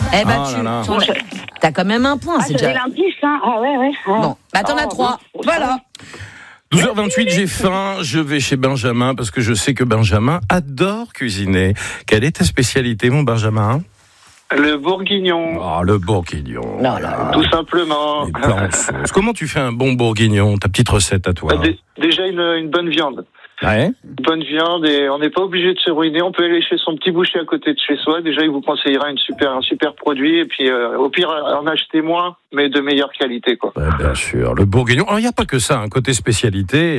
Eh ben, là. t'as quand même un point. C'est j'ai déjà... l'indice, hein. Ah ouais. Bon, bah t'en as 3. Voilà. 12h28, j'ai faim, je vais chez Benjamin parce que je sais que Benjamin adore cuisiner. Quelle est ta spécialité, mon Benjamin ? Le bourguignon. Ah, le bourguignon. Tout simplement. Les plats en sauce. Comment tu fais un bon bourguignon, ta petite recette à toi ? Déjà une bonne viande. Ouais. Une bonne viande et on n'est pas obligé de se ruiner. On peut aller chez son petit boucher à côté de chez soi. Déjà, il vous conseillera un super produit. Et puis, au pire, en acheter moins, mais de meilleure qualité, quoi. Ouais, bien sûr. Le bourguignon. Alors, il n'y a pas que ça, un côté spécialité.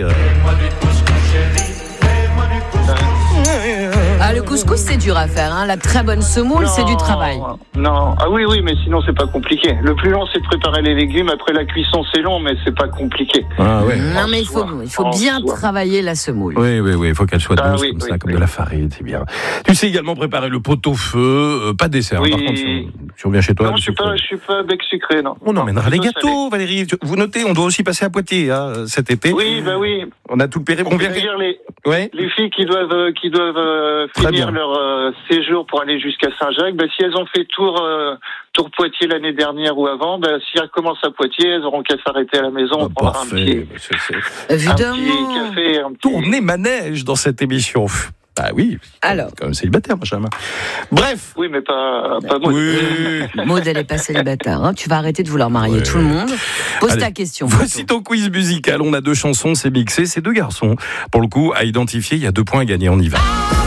Ah, le couscous, c'est dur à faire. Hein. La très bonne semoule, c'est du travail. Non. Ah oui, mais sinon, c'est pas compliqué. Le plus long, c'est de préparer les légumes. Après, la cuisson, c'est long, mais c'est pas compliqué. Ah ouais. Non, mais il faut bien travailler la semoule. Oui, il faut qu'elle soit douce comme de la farine, c'est bien. Tu sais également préparer le pot-au-feu, pas de dessert. Oui. Par contre, si on vient chez toi, non, je suis pas bec sucré, non. On emmènera les gâteaux, salé. Valérie. Vous notez, on doit aussi passer à Poitiers cet été. Oui. On a tout le périple. On vient dire les filles qui doivent Très finir bien. leur séjour pour aller jusqu'à Saint-Jacques, si elles ont fait tour Poitiers l'année dernière ou avant, si elles commencent à Poitiers, elles auront qu'à s'arrêter à la maison. On prendra un petit café. Tourner manège dans cette émission. Ah oui, alors, quand même célibataire, Benjamin. Bref. Oui, mais pas Maud. Oui. Maud, elle est pas célibataire. Hein. Tu vas arrêter de vouloir marier tout le monde. Pose ta question. Voici ton quiz musical. On a 2 chansons, c'est mixé. C'est 2 garçons. Pour le coup, à identifier, il y a 2 points à gagner. On y va.